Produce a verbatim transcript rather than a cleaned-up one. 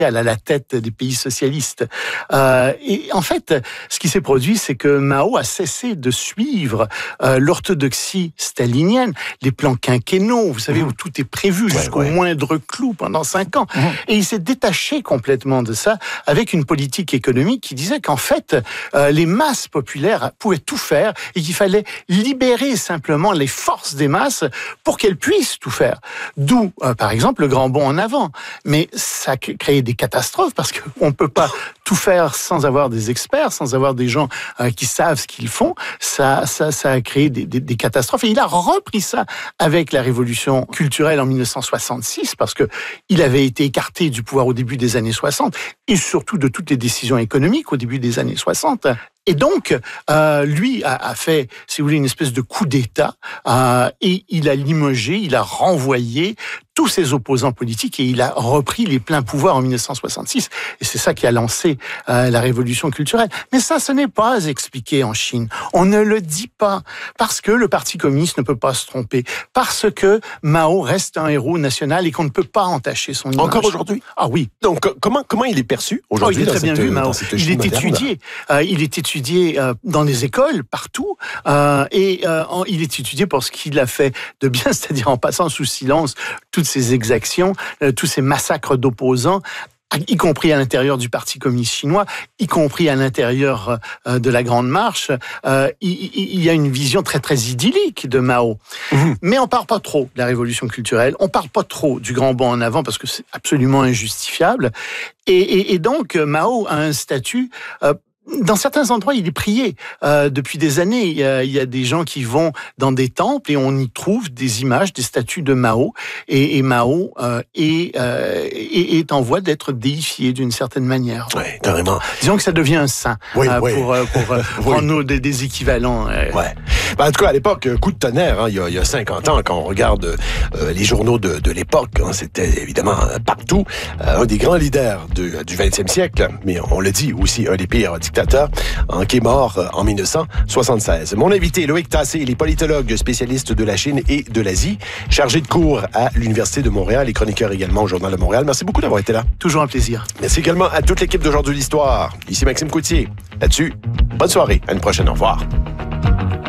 à la, la tête des pays socialistes. Euh, et en fait, ce qui s'est produit, c'est que Mao a cessé de suivre euh, l'orthodoxie stalinienne, les plans quinquennaux, vous savez, mmh. où tout est prévu ouais, jusqu'au ouais. moindre clou pendant cinq ans. Mmh. Et il s'est détaché complètement de ça avec une politique économique qui disait qu'en fait, euh, les masses populaires pouvaient tout faire et qu'il fallait libérer simplement les forces des masses pour qu'elles puissent tout faire. D'où, euh, par exemple, le grand bond en avant. Mais ça a créé des catastrophes parce qu'on ne peut pas tout faire sans avoir des experts, sans avoir des gens euh, qui savent ce qu'ils font. Ça, ça, ça a créé des, des, des catastrophes. Et il a repris ça avec la révolution culturelle en dix-neuf cent soixante-six parce que il avait été écarté du pouvoir au début des années soixante et surtout de toutes les décisions économiques au début des années soixante. Et donc, euh, lui a, a fait, si vous voulez, une espèce de coup d'État euh, et il a limogé, il a renvoyé tous ses opposants politiques et il a repris les pleins pouvoirs en dix-neuf cent soixante-six. Et c'est ça qui a lancé euh, la révolution culturelle. Mais ça, ce n'est pas expliqué en Chine. On ne le dit pas parce que le Parti communiste ne peut pas se tromper, parce que Mao reste un héros national et qu'on ne peut pas entacher son image. Encore aujourd'hui? Ah oui. Donc, comment, comment il est perçu aujourd'hui? Oh, il est très dans bien cette, vu, Mao. Il est étudié. Euh, il est étudié euh, dans les écoles, partout. Euh, et euh, en, il est étudié pour ce qu'il a fait de bien, c'est-à-dire en passant sous silence toutes ces exactions, euh, tous ces massacres d'opposants, y compris à l'intérieur du Parti communiste chinois, y compris à l'intérieur euh, de la Grande Marche. Euh, il, il y a une vision très très idyllique de Mao. Mmh. Mais on parle pas trop de la révolution culturelle, on parle pas trop du grand bond en avant parce que c'est absolument injustifiable. Et, et, et donc Mao a un statut... Euh, Dans certains endroits, il est prié. Euh, depuis des années, il y, a, il y a des gens qui vont dans des temples et on y trouve des images, des statues de Mao. Et, et Mao euh, est, euh, est, est en voie d'être déifié d'une certaine manière. Oui, carrément. Disons que ça devient un saint oui, euh, oui. pour, pour, pour oui. prendre des, des équivalents. Euh. Ouais. Ben, en tout cas, à l'époque, coup de tonnerre, hein, il, y a, il y a cinquante ans, quand on regarde euh, les journaux de, de l'époque, hein, c'était évidemment partout euh, un des grands leaders de, du vingtième siècle, mais on le dit aussi, un des pires dictateur, hein, qui est mort euh, en dix-neuf cent soixante-seize. Mon invité, Loïc Tassé, il est politologue spécialiste de la Chine et de l'Asie, chargé de cours à l'Université de Montréal et chroniqueur également au Journal de Montréal. Merci beaucoup d'avoir été là. Toujours un plaisir. Merci également à toute l'équipe d'Aujourd'hui l'Histoire. Ici Maxime Coutier. Là-dessus, bonne soirée. À une prochaine. Au revoir.